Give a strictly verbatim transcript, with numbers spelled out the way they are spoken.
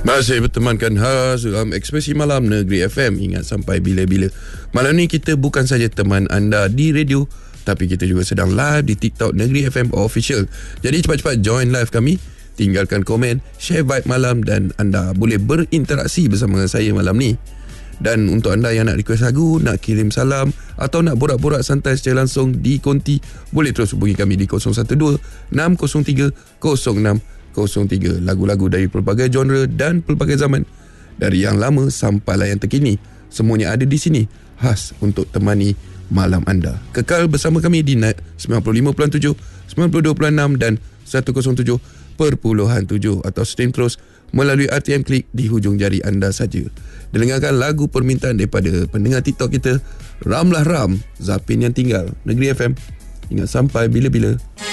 Masih bertemankan khas dalam Ekspresi Malam Negeri F M. Ingat sampai bila-bila. Malam ni kita bukan saja teman anda di radio, tapi kita juga sedang live di TikTok Negeri F M Official. Jadi cepat-cepat join live kami, tinggalkan komen, share vibe malam, dan anda boleh berinteraksi bersama saya malam ni. Dan untuk anda yang nak request lagu, nak kirim salam atau nak borak-borak santai secara langsung di konti, boleh terus hubungi kami di kosong satu dua enam kosong tiga kosong enam kosong tiga. Lagu-lagu dari pelbagai genre dan pelbagai zaman, dari yang lama sampailah yang terkini, semuanya ada di sini, khas untuk temani malam anda. Kekal bersama kami di Night sembilan puluh lima perpuluhan tujuh, sembilan puluh dua perpuluhan enam dan seratus tujuh perpuluhan tujuh, atau stream terus melalui R T M Klik di hujung jari anda saja. Dengarkan lagu permintaan daripada pendengar TikTok kita, Ramlah Ram, Zapin Yang Tinggal. Negeri F M, ingat sampai bila-bila.